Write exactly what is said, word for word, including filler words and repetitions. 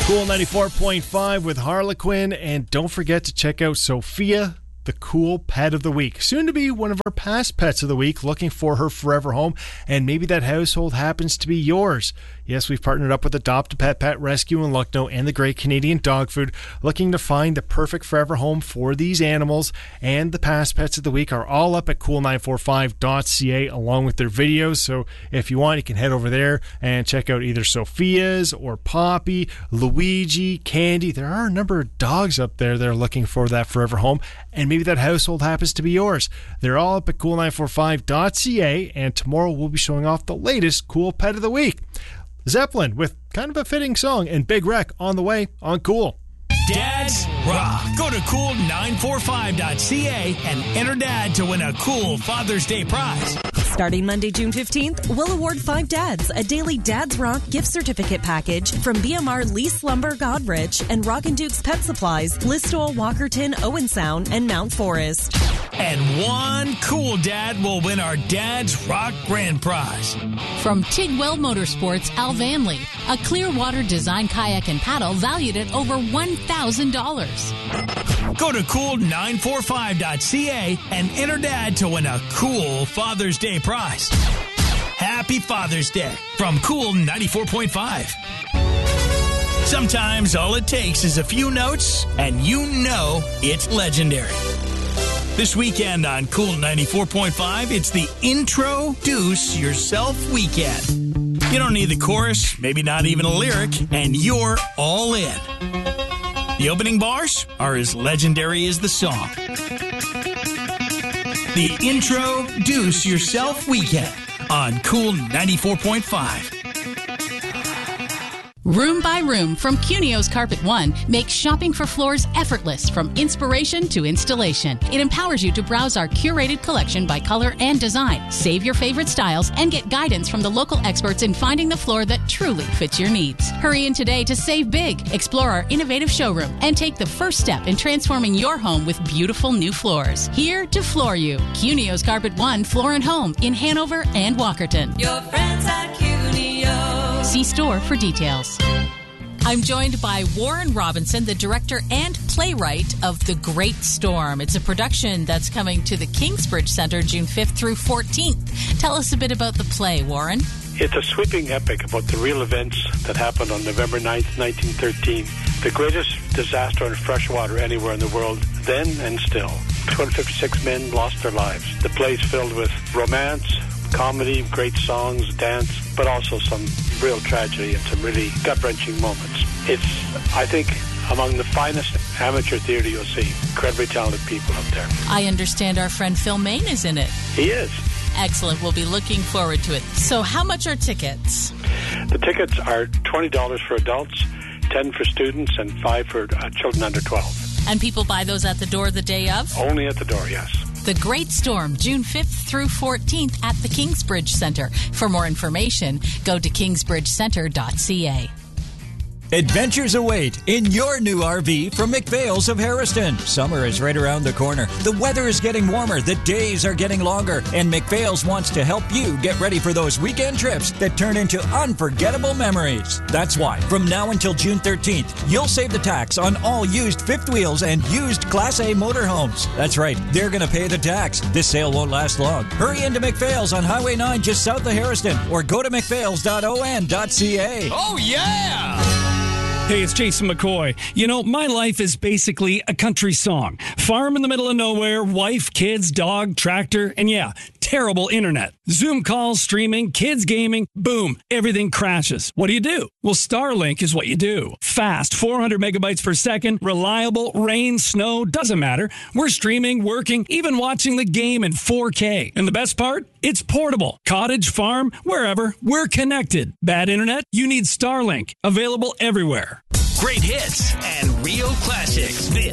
Cool ninety-four point five with Harlequin, and don't forget to check out Sophia, the cool pet of the week. Soon to be one of our past pets of the week, looking for her forever home, and maybe that household happens to be yours. Yes, we've partnered up with Adopt a Pet Pet Rescue in Lucknow and the Great Canadian Dog Food, looking to find the perfect forever home for these animals. And the past pets of the week are all up at cool nine four five dot c a along with their videos. So if you want, you can head over there and check out either Sophia's or Poppy, Luigi, Candy. There are a number of dogs up there that are looking for that forever home, and maybe that household happens to be yours. They're all up at cool nine four five dot c a, and tomorrow we'll be showing off the latest cool pet of the week. Zeppelin with kind of a fitting song, and Big Wreck on the way on Cool. Dads Rock. Go to cool nine four five dot c a and enter Dad to win a cool Father's Day prize. Starting Monday, June fifteenth, we'll award five dads a daily Dads Rock gift certificate package from B M R Lease Lumber Godrich and Rock and Duke's Pet Supplies, Listowel, Walkerton, Owen Sound, and Mount Forest. And one cool dad will win our Dads Rock Grand Prize. From Tidwell Motorsports, Al Vanley, a Clearwater design kayak and paddle valued at over one thousand dollars. Go to cool nine four five dot c a and enter Dad to win a cool Father's Day prize. Happy Father's Day from Cool ninety-four point five. Sometimes all it takes is a few notes, and you know it's legendary. This weekend on Cool ninety-four point five, it's the Introduce Yourself Weekend. You don't need the chorus, maybe not even a lyric, and you're all in. The opening bars are as legendary as the song. The Introduce Yourself Weekend on Cool ninety-four point five. Room by Room from Cunio's Carpet One makes shopping for floors effortless from inspiration to installation. It empowers you to browse our curated collection by color and design, save your favorite styles, and get guidance from the local experts in finding the floor that truly fits your needs. Hurry in today to save big, explore our innovative showroom, and take the first step in transforming your home with beautiful new floors. Here to floor you. Cunio's Carpet One Floor and Home in Hanover and Walkerton. Your friends at Cunio. See store for details. I'm joined by Warren Robinson, the director and playwright of The Great Storm. It's a production that's coming to the Kingsbridge Center June fifth through fourteenth. Tell us a bit about the play, Warren. It's a sweeping epic about the real events that happened on November ninth, nineteen thirteen. The greatest disaster on freshwater anywhere in the world, then and still. two hundred fifty-six men lost their lives. The play's filled with romance, comedy, great songs, dance, but also some real tragedy and some really gut-wrenching moments. It's, I think, among the finest amateur theater you'll see. Incredibly talented people up there. I understand our friend Phil Main is in it. He is. Excellent. We'll be looking forward to it. So how much are tickets? The tickets are twenty dollars for adults, ten dollars for students, and five dollars for uh, children under twelve. And people buy those at the door the day of? Only at the door, yes. The Great Storm, June fifth through fourteenth at the Kingsbridge Center. For more information, go to kingsbridge center dot c a. Adventures await in your new R V from McPhail's of Harrison. Summer is right around the corner. The weather is getting warmer. The days are getting longer. And McPhail's wants to help you get ready for those weekend trips that turn into unforgettable memories. That's why, from now until June thirteenth, you'll save the tax on all used fifth wheels and used Class A motorhomes. That's right, they're going to pay the tax. This sale won't last long. Hurry into McPhail's on Highway nine just south of Harrison, or go to mcphails dot o n dot c a. Oh, yeah! Hey, it's Jason McCoy. You know, my life is basically a country song. Farm in the middle of nowhere, wife, kids, dog, tractor, and yeah, terrible internet. Zoom calls, streaming, kids gaming, boom, everything crashes. What do you do? Well, Starlink is what you do. Fast, four hundred megabytes per second, reliable, rain, snow, doesn't matter. We're streaming, working, even watching the game in four K. And the best part? It's portable. Cottage, farm, wherever, we're connected. Bad internet? You need Starlink. Available everywhere. Great hits and real classics. This